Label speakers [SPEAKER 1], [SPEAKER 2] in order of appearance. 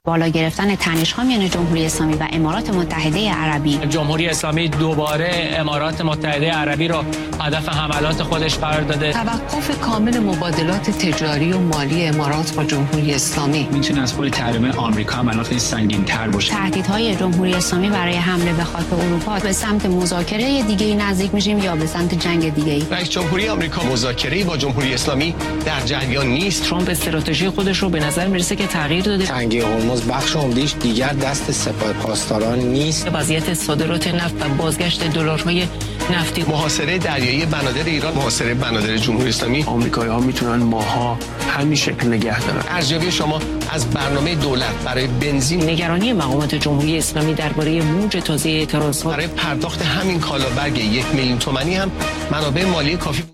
[SPEAKER 1] بالا گرفتن تنش‌ها میان جمهوری اسلامی و امارات متحده عربی.
[SPEAKER 2] جمهوری اسلامی دوباره امارات متحده عربی را هدف حملات خودش قرار داده.
[SPEAKER 3] توقف کامل مبادلات تجاری و مالی امارات با جمهوری اسلامی
[SPEAKER 4] میتونه از پول تحریم آمریکا منافع سنگین‌تر باشه.
[SPEAKER 1] تهدیدهای جمهوری اسلامی برای حمله به خاک اروپا، به سمت مذاکره دیگه‌ای نزدیک میشیم یا به سمت جنگ دیگه‌ای.
[SPEAKER 5] رئیس جمهوری آمریکا مذاکره‌ای با جمهوری اسلامی در جریان نیست.
[SPEAKER 6] ترامپ استراتژی خودش رو به نظر میرسه که تغییر داده.
[SPEAKER 7] تنگه هرمز بخش عمده‌اش دیگر دست سپاه پاسداران نیست.
[SPEAKER 6] وضعیت صادرات نفت و بازگشت دلارهای نفتی.
[SPEAKER 5] محاصره دریایی بنادر ایران، محاصره بنادر جمهوری اسلامی.
[SPEAKER 8] آمریکایی‌ها میتونن ماها همین شکل نگه دارن.
[SPEAKER 5] ارزیابی شما از برنامه دولت برای بنزین.
[SPEAKER 6] نگرانی مقامات جمهوری اسلامی درباره موج تازه اعتراضات
[SPEAKER 5] برای پرداخت همین کالابرگ 1 میلیون تومانی هم منابع مالی کافی